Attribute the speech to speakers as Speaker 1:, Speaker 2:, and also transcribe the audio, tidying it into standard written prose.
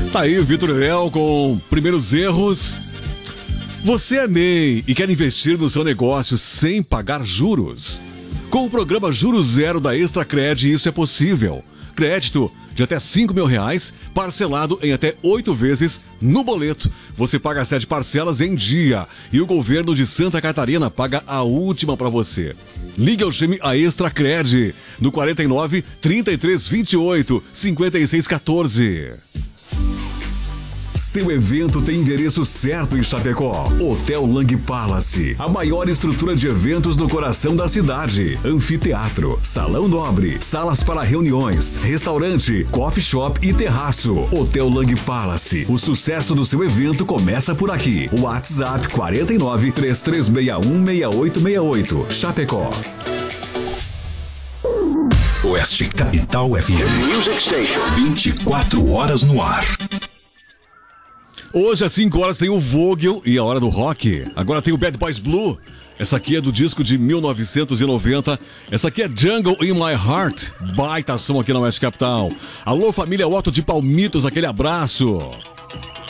Speaker 1: Tá aí o Vitor Léo com primeiros erros. Você é MEI e quer investir no seu negócio sem pagar juros? Com o programa Juros Zero da Extracred, isso é possível. Crédito de até R$5.000, parcelado em até 8 vezes no boleto. Você paga 7 parcelas em dia e o governo de Santa Catarina paga a última para você. Ligue ou chame a Extracred no 49 33 28 56 14. Seu evento tem endereço certo em Chapecó. Hotel Lang Palace, a maior estrutura de eventos no coração da cidade. Anfiteatro, salão nobre, salas para reuniões, restaurante, coffee shop e terraço. Hotel Lang Palace, o sucesso do seu evento começa por aqui. WhatsApp 49 3361 6868. Chapecó.
Speaker 2: Oeste Capital FM. Music Station. 24 horas no ar.
Speaker 1: Hoje às 5 horas tem o Vogel e a Hora do Rock. Agora tem o Bad Boys Blue. Essa aqui é do disco de 1990. Essa aqui é Jungle in My Heart. Baita som aqui na Oeste Capital. Alô, família Otto de Palmitos, aquele abraço.